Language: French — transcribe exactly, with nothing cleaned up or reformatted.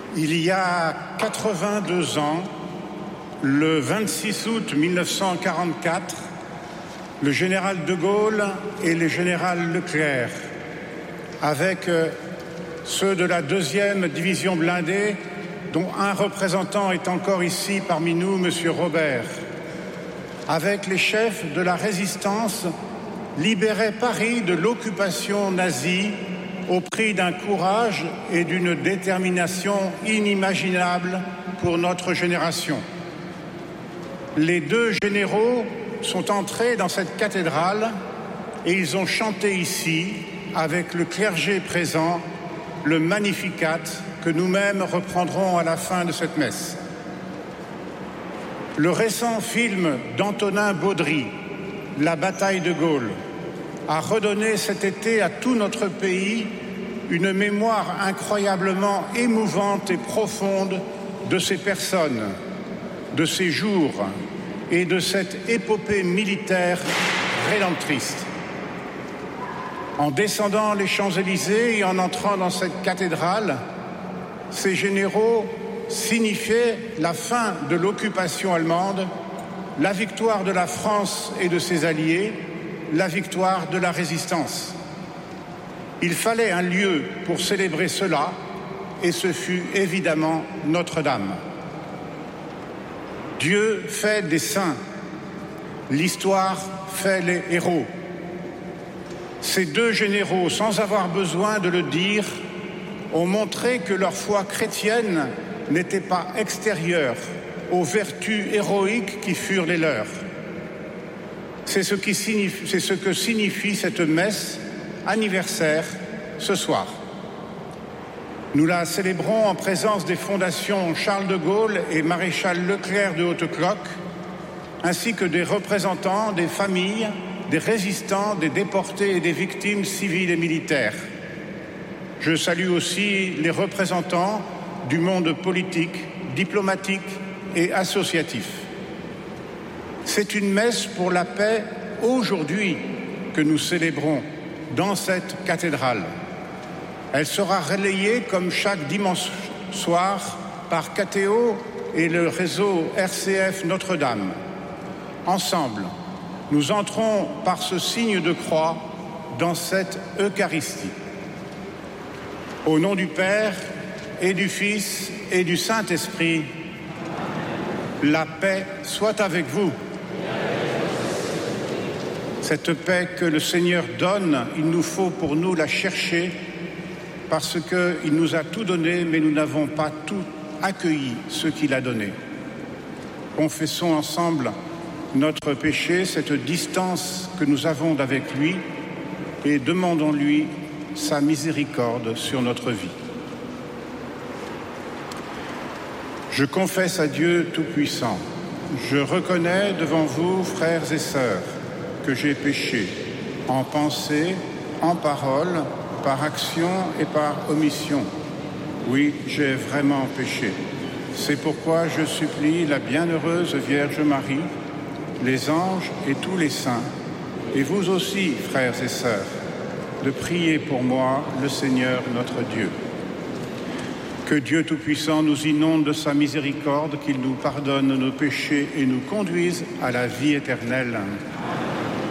Il y a quatre-vingt-deux ans, le vingt-six août mille neuf cent quarante-quatre, le général de Gaulle et le général Leclerc, avec ceux de la deuxième division blindée, dont un représentant est encore ici parmi nous, M. Robert, avec les chefs de la résistance, libéraient Paris de l'occupation nazie au prix d'un courage et d'une détermination inimaginables pour notre génération. Les deux généraux sont entrés dans cette cathédrale et ils ont chanté ici, avec le clergé présent, le Magnificat que nous-mêmes reprendrons à la fin de cette messe. Le récent film d'Antonin Baudry, La bataille de Gaulle, a redonné cet été à tout notre pays une mémoire incroyablement émouvante et profonde de ces personnes, de ces jours et de cette épopée militaire rédemptrice. En descendant les Champs-Élysées et en entrant dans cette cathédrale, ces généraux signifiaient la fin de l'occupation allemande, la victoire de la France et de ses alliés, la victoire de la résistance. Il fallait un lieu pour célébrer cela, et ce fut évidemment Notre-Dame. Dieu fait des saints, l'histoire fait les héros. Ces deux généraux, sans avoir besoin de le dire, ont montré que leur foi chrétienne n'était pas extérieure aux vertus héroïques qui furent les leurs. C'est ce, qui signifie, c'est ce que signifie cette messe anniversaire ce soir. Nous la célébrons en présence des fondations Charles de Gaulle et Maréchal Leclerc de Hautecloque, ainsi que des représentants des familles, des résistants, des déportés et des victimes civiles et militaires. Je salue aussi les représentants du monde politique, diplomatique et associatif. C'est une messe pour la paix aujourd'hui que nous célébrons dans cette cathédrale. Elle sera relayée comme chaque dimanche soir par K T O et le réseau R C F Notre-Dame. Ensemble, nous entrons par ce signe de croix dans cette Eucharistie. Au nom du Père et du Fils et du Saint-Esprit, la paix soit avec vous. Cette paix que le Seigneur donne, il nous faut pour nous la chercher parce qu'il nous a tout donné, mais nous n'avons pas tout accueilli ce qu'il a donné. Confessons ensemble notre péché, cette distance que nous avons avec lui, et demandons-lui sa miséricorde sur notre vie. Je confesse à Dieu Tout-Puissant, je reconnais devant vous, frères et sœurs, que j'ai péché en pensée, en parole, par action et par omission. Oui, j'ai vraiment péché. C'est pourquoi je supplie la bienheureuse Vierge Marie, les anges et tous les saints, et vous aussi, frères et sœurs, de prier pour moi, le Seigneur notre Dieu. Que Dieu Tout-Puissant nous inonde de sa miséricorde, qu'il nous pardonne nos péchés et nous conduise à la vie éternelle.